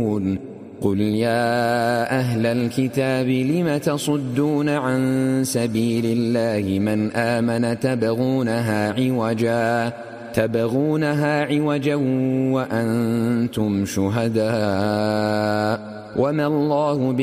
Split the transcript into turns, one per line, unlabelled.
قل يا أهل الكتاب لم تصدون عن سبيل الله من آمن تبغونها عوجا وأنتم شهداء وما الله